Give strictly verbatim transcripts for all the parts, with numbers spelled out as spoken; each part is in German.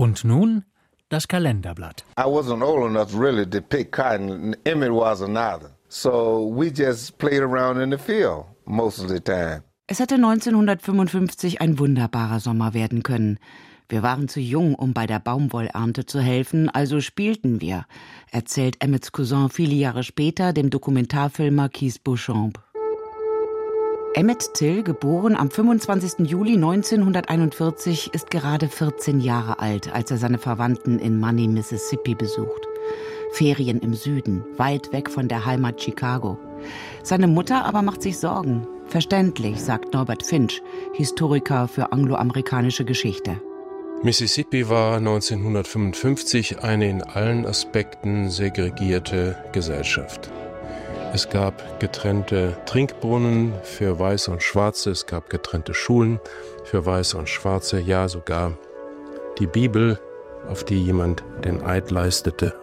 Und nun das Kalenderblatt. I wasn't old enough really to pick cotton. Emmett wasn't either. So we just played around in the field most of the time. Es hätte neunzehnhundertfünfundfünfzig ein wunderbarer Sommer werden können. Wir waren zu jung, um bei der Baumwollernte zu helfen, also spielten wir, erzählt Emmets Cousin viele Jahre später dem Dokumentarfilmer Keith Beauchamp. Emmett Till, geboren am fünfundzwanzigsten Juli neunzehnhunderteinundvierzig, ist gerade vierzehn Jahre alt, als er seine Verwandten in Money, Mississippi besucht. Ferien im Süden, weit weg von der Heimat Chicago. Seine Mutter aber macht sich Sorgen. Verständlich, sagt Norbert Finch, Historiker für angloamerikanische Geschichte. Mississippi war neunzehnhundertfünfundfünfzig eine in allen Aspekten segregierte Gesellschaft. Es gab getrennte Trinkbrunnen für Weiße und Schwarze, es gab getrennte Schulen für Weiße und Schwarze, ja sogar die Bibel, auf die jemand den Eid leistete,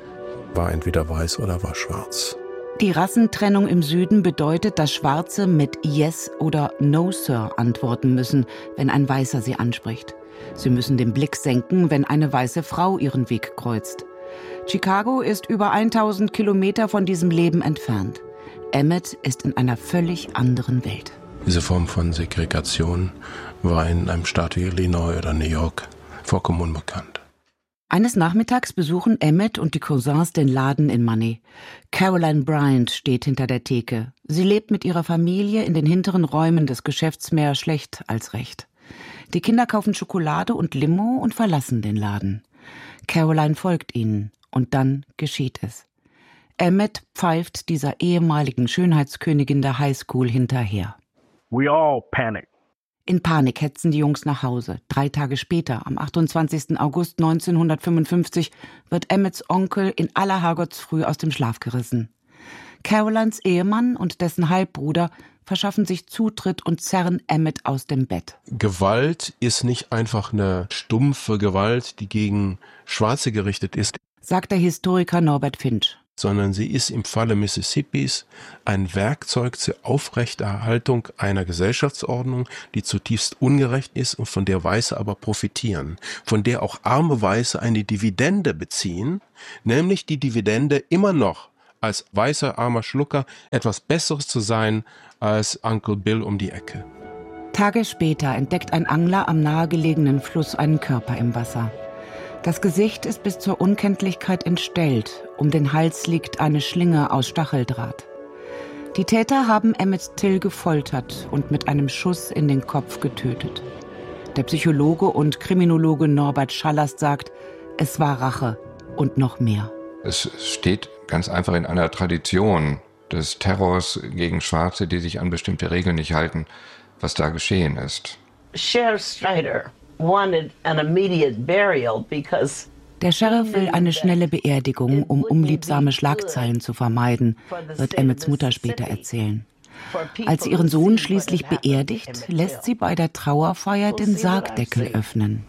war entweder weiß oder war schwarz. Die Rassentrennung im Süden bedeutet, dass Schwarze mit Yes oder No Sir antworten müssen, wenn ein Weißer sie anspricht. Sie müssen den Blick senken, wenn eine weiße Frau ihren Weg kreuzt. Chicago ist über tausend Kilometer von diesem Leben entfernt. Emmett ist in einer völlig anderen Welt. Diese Form von Segregation war in einem Staat wie Illinois oder New York vollkommen unbekannt. Eines Nachmittags besuchen Emmett und die Cousins den Laden in Money. Caroline Bryant steht hinter der Theke. Sie lebt mit ihrer Familie in den hinteren Räumen des Geschäfts mehr schlecht als recht. Die Kinder kaufen Schokolade und Limo und verlassen den Laden. Caroline folgt ihnen und dann geschieht es. Emmett pfeift dieser ehemaligen Schönheitskönigin der Highschool hinterher. We all panic. In Panik hetzen die Jungs nach Hause. Drei Tage später, am achtundzwanzigsten August neunzehnhundertfünfundfünfzig, wird Emmets Onkel in aller Herrgottsfrüh aus dem Schlaf gerissen. Carolines Ehemann und dessen Halbbruder verschaffen sich Zutritt und zerren Emmett aus dem Bett. Gewalt ist nicht einfach eine stumpfe Gewalt, die gegen Schwarze gerichtet ist, sagt der Historiker Norbert Finch. Sondern sie ist im Falle Mississippis ein Werkzeug zur Aufrechterhaltung einer Gesellschaftsordnung, die zutiefst ungerecht ist und von der Weiße aber profitieren, von der auch arme Weiße eine Dividende beziehen, nämlich die Dividende immer noch als weißer armer Schlucker etwas Besseres zu sein als Uncle Bill um die Ecke. Tage später entdeckt ein Angler am nahegelegenen Fluss einen Körper im Wasser. Das Gesicht ist bis zur Unkenntlichkeit entstellt. Um den Hals liegt eine Schlinge aus Stacheldraht. Die Täter haben Emmett Till gefoltert und mit einem Schuss in den Kopf getötet. Der Psychologe und Kriminologe Norbert Schallast sagt, es war Rache und noch mehr. Es steht ganz einfach in einer Tradition des Terrors gegen Schwarze, die sich an bestimmte Regeln nicht halten, was da geschehen ist. Sheriff Strider wanted an immediate burial because der Sheriff will eine schnelle Beerdigung, um unliebsame Schlagzeilen zu vermeiden, wird Emmets Mutter später erzählen. Als sie ihren Sohn schließlich beerdigt, lässt sie bei der Trauerfeier den Sargdeckel öffnen.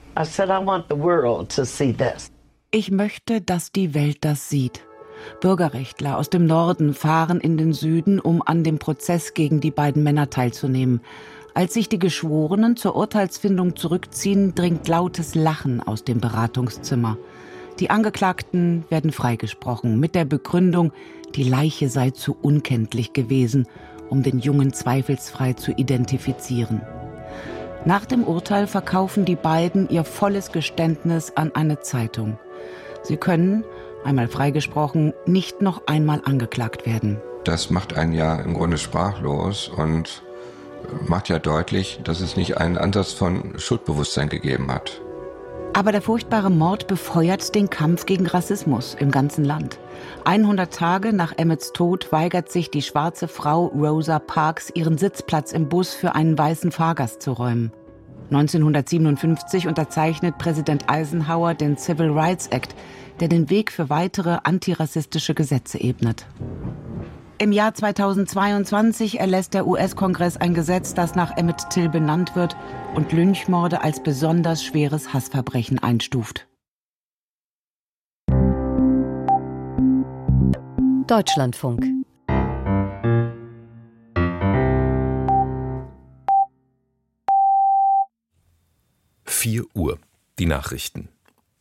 Ich möchte, dass die Welt das sieht. Bürgerrechtler aus dem Norden fahren in den Süden, um an dem Prozess gegen die beiden Männer teilzunehmen. Als sich die Geschworenen zur Urteilsfindung zurückziehen, dringt lautes Lachen aus dem Beratungszimmer. Die Angeklagten werden freigesprochen mit der Begründung, die Leiche sei zu unkenntlich gewesen, um den Jungen zweifelsfrei zu identifizieren. Nach dem Urteil verkaufen die beiden ihr volles Geständnis an eine Zeitung. Sie können, einmal freigesprochen, nicht noch einmal angeklagt werden. Das macht einen ja im Grunde sprachlos und macht ja deutlich, dass es nicht einen Ansatz von Schuldbewusstsein gegeben hat. Aber der furchtbare Mord befeuert den Kampf gegen Rassismus im ganzen Land. hundert Tage nach Emmets Tod weigert sich die schwarze Frau Rosa Parks, ihren Sitzplatz im Bus für einen weißen Fahrgast zu räumen. neunzehnhundertsiebenundfünfzig unterzeichnet Präsident Eisenhower den Civil Rights Act, der den Weg für weitere antirassistische Gesetze ebnet. Im Jahr zweitausendzweiundzwanzig erlässt der U S-Kongress ein Gesetz, das nach Emmett Till benannt wird und Lynchmorde als besonders schweres Hassverbrechen einstuft. Deutschlandfunk. vier Uhr. Die Nachrichten.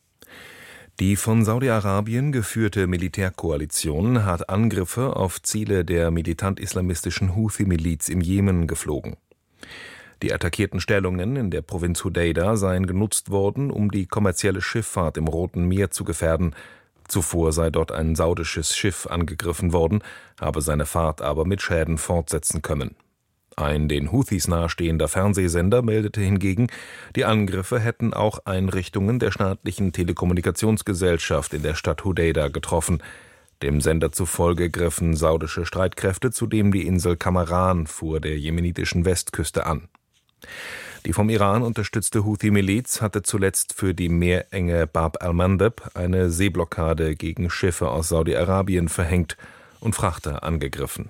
Die von Saudi-Arabien geführte Militärkoalition hat Angriffe auf Ziele der militant-islamistischen Houthi-Miliz im Jemen geflogen. Die attackierten Stellungen in der Provinz Hudeida seien genutzt worden, um die kommerzielle Schifffahrt im Roten Meer zu gefährden. Zuvor sei dort ein saudisches Schiff angegriffen worden, habe seine Fahrt aber mit Schäden fortsetzen können. Ein den Houthis nahestehender Fernsehsender meldete hingegen, die Angriffe hätten auch Einrichtungen der staatlichen Telekommunikationsgesellschaft in der Stadt Hudeida getroffen. Dem Sender zufolge griffen saudische Streitkräfte zudem die Insel Kamaran vor der jemenitischen Westküste an. Die vom Iran unterstützte Houthi-Miliz hatte zuletzt für die Meerenge Bab al-Mandeb eine Seeblockade gegen Schiffe aus Saudi-Arabien verhängt und Frachter angegriffen.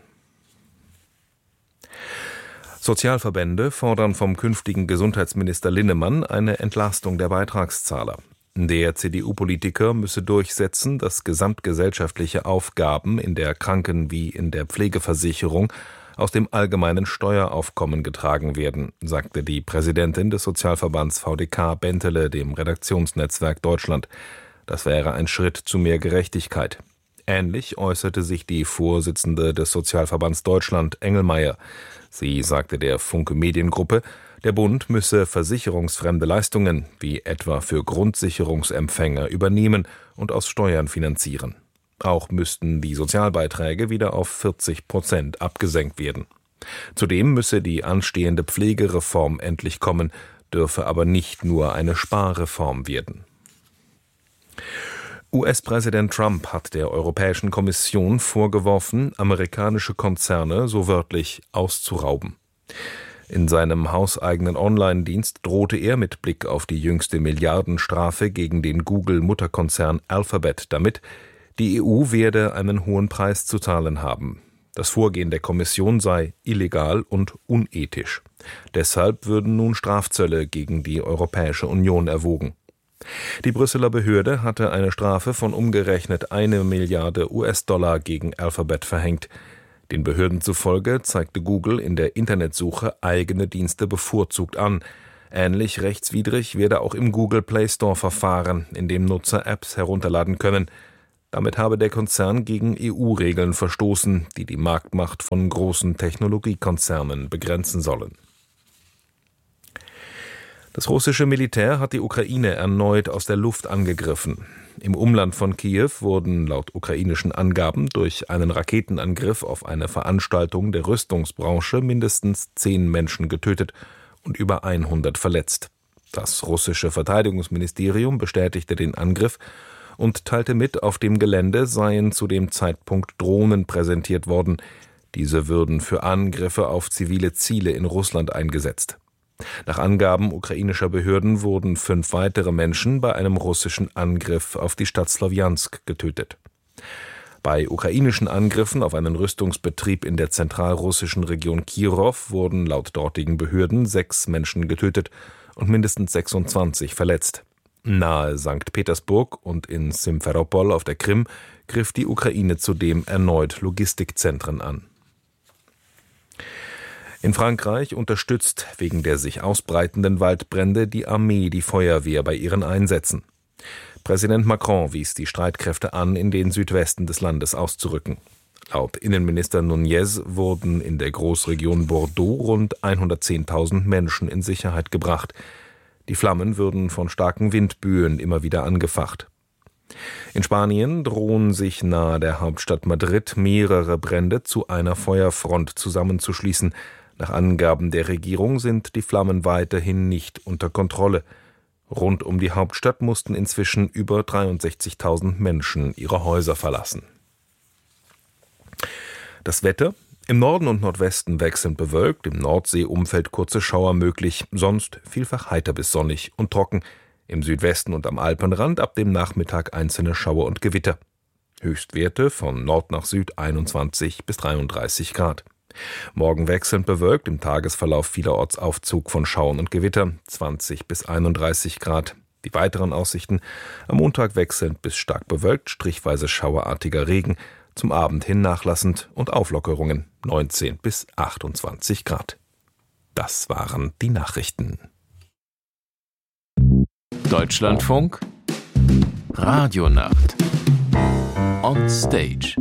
Sozialverbände fordern vom künftigen Gesundheitsminister Linnemann eine Entlastung der Beitragszahler. Der C D U-Politiker müsse durchsetzen, dass gesamtgesellschaftliche Aufgaben in der Kranken- wie in der Pflegeversicherung aus dem allgemeinen Steueraufkommen getragen werden, sagte die Präsidentin des Sozialverbands V D K Bentele dem Redaktionsnetzwerk Deutschland. Das wäre ein Schritt zu mehr Gerechtigkeit. Ähnlich äußerte sich die Vorsitzende des Sozialverbands Deutschland, Engelmeier. Sie sagte der Funke Mediengruppe, der Bund müsse versicherungsfremde Leistungen, wie etwa für Grundsicherungsempfänger, übernehmen und aus Steuern finanzieren. Auch müssten die Sozialbeiträge wieder auf vierzig Prozent abgesenkt werden. Zudem müsse die anstehende Pflegereform endlich kommen, dürfe aber nicht nur eine Sparreform werden. U S-Präsident Trump hat der Europäischen Kommission vorgeworfen, amerikanische Konzerne so wörtlich auszurauben. In seinem hauseigenen Online-Dienst drohte er mit Blick auf die jüngste Milliardenstrafe gegen den Google-Mutterkonzern Alphabet damit, die E U werde einen hohen Preis zu zahlen haben. Das Vorgehen der Kommission sei illegal und unethisch. Deshalb würden nun Strafzölle gegen die Europäische Union erwogen. Die Brüsseler Behörde hatte eine Strafe von umgerechnet eine Milliarde U S-Dollar gegen Alphabet verhängt. Den Behörden zufolge zeigte Google in der Internetsuche eigene Dienste bevorzugt an. Ähnlich rechtswidrig werde auch im Google Play Store verfahren, in dem Nutzer Apps herunterladen können. Damit habe der Konzern gegen E U-Regeln verstoßen, die die Marktmacht von großen Technologiekonzernen begrenzen sollen. Das russische Militär hat die Ukraine erneut aus der Luft angegriffen. Im Umland von Kiew wurden laut ukrainischen Angaben durch einen Raketenangriff auf eine Veranstaltung der Rüstungsbranche mindestens zehn Menschen getötet und über hundert verletzt. Das russische Verteidigungsministerium bestätigte den Angriff und teilte mit, auf dem Gelände seien zu dem Zeitpunkt Drohnen präsentiert worden. Diese würden für Angriffe auf zivile Ziele in Russland eingesetzt. Nach Angaben ukrainischer Behörden wurden fünf weitere Menschen bei einem russischen Angriff auf die Stadt Slowjansk getötet. Bei ukrainischen Angriffen auf einen Rüstungsbetrieb in der zentralrussischen Region Kirow wurden laut dortigen Behörden sechs Menschen getötet und mindestens sechsundzwanzig verletzt. Nahe Sankt Petersburg und in Simferopol auf der Krim griff die Ukraine zudem erneut Logistikzentren an. In Frankreich unterstützt wegen der sich ausbreitenden Waldbrände die Armee die Feuerwehr bei ihren Einsätzen. Präsident Macron wies die Streitkräfte an, in den Südwesten des Landes auszurücken. Laut Innenminister Nunez wurden in der Großregion Bordeaux rund hundertzehntausend Menschen in Sicherheit gebracht. Die Flammen würden von starken Windböen immer wieder angefacht. In Spanien drohen sich nahe der Hauptstadt Madrid mehrere Brände zu einer Feuerfront zusammenzuschließen. Nach Angaben der Regierung sind die Flammen weiterhin nicht unter Kontrolle. Rund um die Hauptstadt mussten inzwischen über dreiundsechzigtausend Menschen ihre Häuser verlassen. Das Wetter: Im Norden und Nordwesten wechselnd bewölkt, im Nordseeumfeld kurze Schauer möglich, sonst vielfach heiter bis sonnig und trocken. Im Südwesten und am Alpenrand ab dem Nachmittag einzelne Schauer und Gewitter. Höchstwerte von Nord nach Süd einundzwanzig bis dreiunddreißig Grad. Morgen wechselnd bewölkt, im Tagesverlauf vielerorts Aufzug von Schauern und Gewitter, zwanzig bis einunddreißig Grad. Die weiteren Aussichten: am Montag wechselnd bis stark bewölkt, strichweise schauerartiger Regen, zum Abend hin nachlassend und Auflockerungen, neunzehn bis achtundzwanzig Grad. Das waren die Nachrichten. Deutschlandfunk Radionacht. On Stage.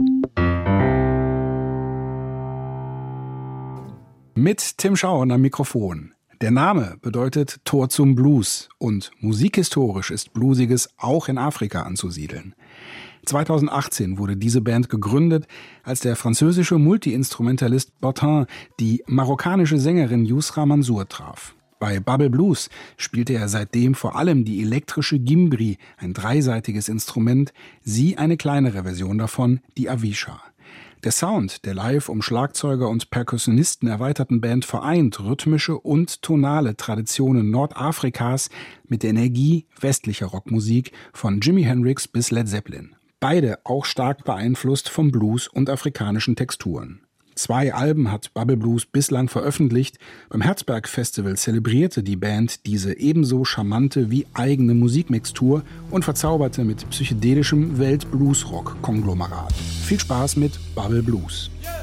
Mit Tim Schauen am Mikrofon. Der Name bedeutet Tor zum Blues und musikhistorisch ist Bluesiges auch in Afrika anzusiedeln. zweitausendachtzehn wurde diese Band gegründet, als der französische Multiinstrumentalist Botin die marokkanische Sängerin Yousra Mansour traf. Bei Bubble Blues spielte er seitdem vor allem die elektrische Gimbri, ein dreiseitiges Instrument, sie eine kleinere Version davon, die Avisha. Der Sound der live um Schlagzeuger und Perkussionisten erweiterten Band vereint rhythmische und tonale Traditionen Nordafrikas mit der Energie westlicher Rockmusik von Jimi Hendrix bis Led Zeppelin. Beide auch stark beeinflusst vom Blues und afrikanischen Texturen. Zwei Alben hat Bubble Blues bislang veröffentlicht. Beim Herzberg Festival zelebrierte die Band diese ebenso charmante wie eigene Musikmixtur und verzauberte mit psychedelischem Welt-Blues-Rock-Konglomerat. Viel Spaß mit Bubble Blues.